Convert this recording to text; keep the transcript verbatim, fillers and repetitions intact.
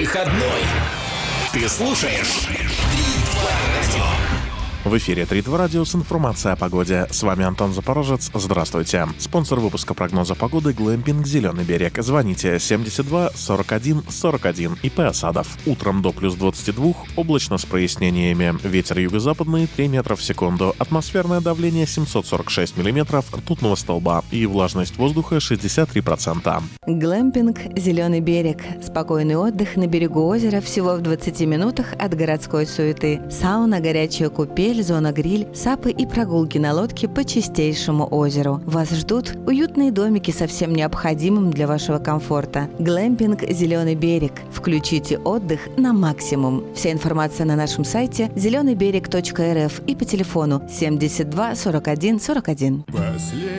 выходной. Ты слушаешь три два радио. В эфире три два радио с информацией о погоде. С вами Антон Запорожец. Здравствуйте. Спонсор выпуска прогноза погоды — Глэмпинг «Зеленый берег». Звоните семьдесят два сорок один сорок один. ИП «Осадов». Утром до плюс двадцати двух, облачно с прояснениями. Ветер юго-западный три метра в секунду. Атмосферное давление семьсот сорок шесть миллиметров ртутного столба. И влажность воздуха шестьдесят три процента. Глэмпинг «Зеленый берег». Спокойный отдых на берегу озера всего в двадцати минутах от городской суеты. Сауна, горячая купель, зона гриль, сапы и прогулки на лодке по чистейшему озеру. Вас ждут уютные домики со всем необходимым для вашего комфорта. Глэмпинг «Зеленый берег». Включите отдых на максимум. Вся информация на нашем сайте зеленый берег точка эр эф и по телефону семьдесят два сорок один сорок один. Последний